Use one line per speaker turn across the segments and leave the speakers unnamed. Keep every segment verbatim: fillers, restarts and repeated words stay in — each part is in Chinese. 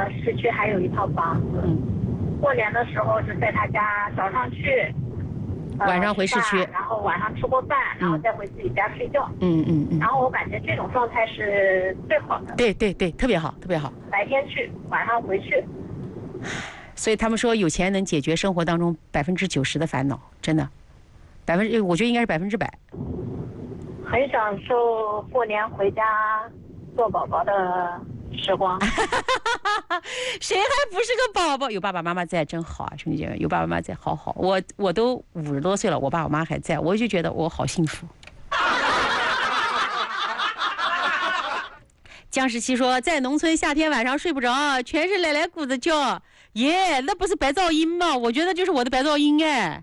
市区还有一套房子。嗯，过年的时候是在他家早上去，
呃、晚上回市区，
然后晚上吃过饭，然后再回自己家睡觉。
嗯嗯嗯。
然后我感觉这种状态是最好的。
对对对，特别好，特别好。
白天去，晚上回去。
所以他们说有钱能解决生活当中百分之九十的烦恼，真的，百分之我觉得应该是百分之百。
很享受过年回家做宝宝的时光。
谁还不是个宝宝？有爸爸妈妈在真好啊，兄弟姐妹，有爸爸妈妈在好好。我我都五十多岁了，我爸我妈还在，我就觉得我好幸福。江十七说，在农村夏天晚上睡不着，全是奶奶咕子叫，耶，那不是白噪音吗？我觉得就是我的白噪音哎。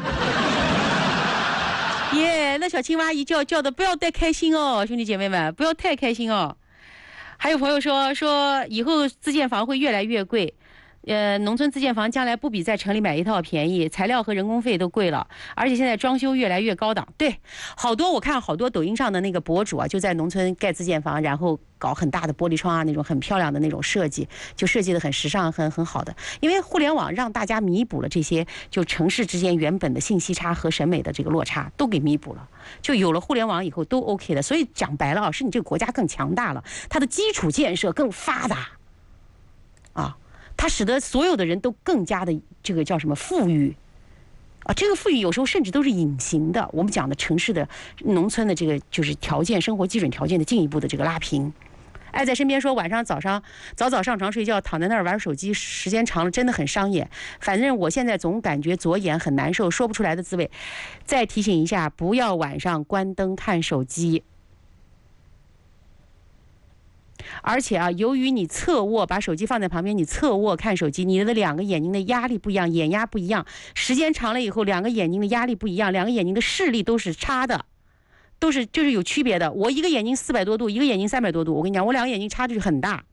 耶，那小青蛙一叫叫的不要太开心哦，兄弟姐妹们，不要太开心哦。还有朋友说说以后自建房会越来越贵。呃，农村自建房将来不比在城里买一套便宜，材料和人工费都贵了，而且现在装修越来越高档。对，好多我看好多抖音上的那个博主啊，就在农村盖自建房，然后搞很大的玻璃窗啊，那种很漂亮的那种设计，就设计的很时尚，很很好的。因为互联网让大家弥补了这些就城市之间原本的信息差和审美的这个落差，都给弥补了。就有了互联网以后都 OK 的，所以讲白了啊，是你这个国家更强大了，它的基础建设更发达啊。它使得所有的人都更加的这个叫什么富裕啊，这个富裕有时候甚至都是隐形的。我们讲的城市的、农村的这个就是条件、生活基准条件的进一步的这个拉平。爱在身边说，晚上早上早早上床睡觉，躺在那儿玩手机，时间长了真的很伤眼。反正我现在总感觉左眼很难受，说不出来的滋味。再提醒一下，不要晚上关灯看手机。而且啊，由于你侧卧把手机放在旁边，你侧卧看手机，你的两个眼睛的压力不一样，眼压不一样，时间长了以后，两个眼睛的压力不一样，两个眼睛的视力都是差的，都是就是有区别的。我一个眼睛四百多度，一个眼睛三百多度，我跟你讲，我两个眼睛差距很大。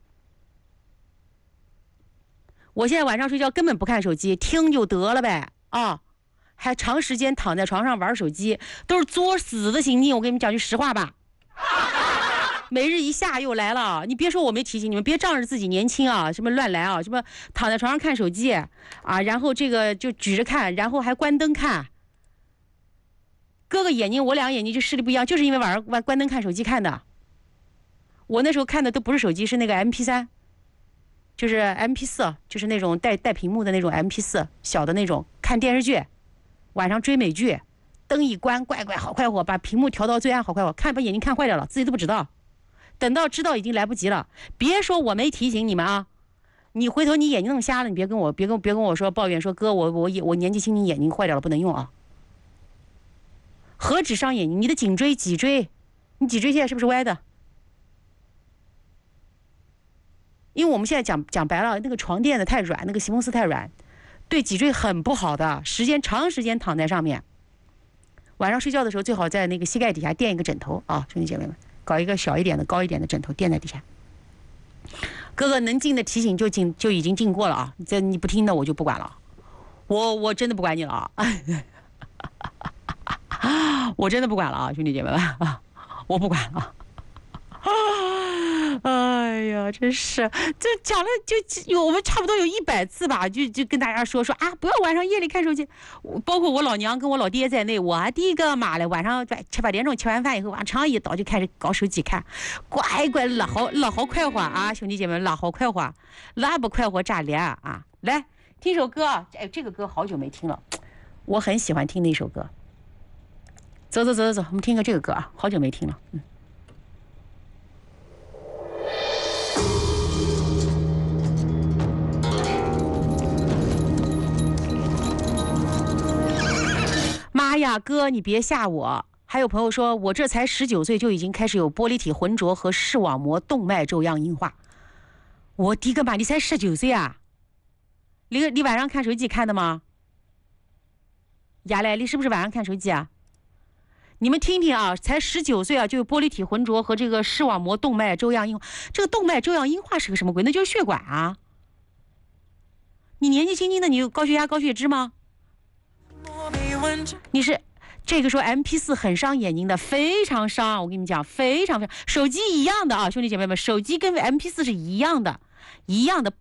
我现在晚上睡觉根本不看手机，听就得了呗啊，还长时间躺在床上玩手机，都是作死的行径。我跟你们讲句实话吧。每日一下又来了，你别说我没提醒你们，别仗着自己年轻啊，什么乱来啊，什么躺在床上看手机啊，然后这个就举着看，然后还关灯看。哥哥眼睛，我两个眼睛就视力不一样，就是因为晚上关关灯看手机看的。我那时候看的都不是手机，是那个 M P 三， 就是 M P 四， 就是那种带带屏幕的那种 M P 四， 小的那种，看电视剧，晚上追美剧，灯一关，乖乖好快活，把屏幕调到最暗，好快活，看把眼睛看坏掉了，自己都不知道。等到知道已经来不及了，别说我没提醒你们啊！你回头你眼睛弄瞎了，你别跟我别跟别跟我说抱怨说哥我我我年纪轻轻眼睛坏掉了不能用啊！何止伤眼睛，你的颈椎脊椎，你脊椎现在是不是歪的？因为我们现在讲讲白了，那个床垫的太软，那个席梦思太软，对脊椎很不好的。时间长时间躺在上面，晚上睡觉的时候最好在那个膝盖底下垫一个枕头啊，兄弟姐妹们。搞一个小一点的高一点的枕头垫在底下。哥哥能进的提醒就进就已经进过了啊，这你不听的我就不管了，我我真的不管你了啊我真的不管了啊，兄弟姐妹们我不管了哎呀，真是，就讲了就有我们差不多有一百次吧，就就跟大家说说啊，不要晚上夜里看手机。包括我老娘跟我老爹在内，我的个妈嘞，晚上七八点钟吃完饭以后，往床一倒就开始搞手机看，乖乖拉好拉好快活啊，兄弟姐妹拉好快活，拉不快活炸脸啊！来听首歌，哎，这个歌好久没听了，我很喜欢听那首歌。走走走走走，我们听个这个歌啊，好久没听了，嗯。妈呀，哥，你别吓我！还有朋友说，我这才十九岁就已经开始有玻璃体浑浊和视网膜动脉粥样硬化。我的个妈，你才十九岁啊？你你晚上看手机看的吗？亚来，你是不是晚上看手机啊？你们听听啊，才十九岁啊，就有玻璃体浑浊和这个视网膜动脉粥样硬化。这个动脉粥样硬化是个什么鬼？那就是血管啊！你年纪轻轻的，你有高血压、高血脂吗？你是这个说 M P 四 很伤眼睛的，非常伤，我跟你们讲，非常非常，手机一样的啊，兄弟姐妹们，手机跟 M P 四 是一样的，一样的，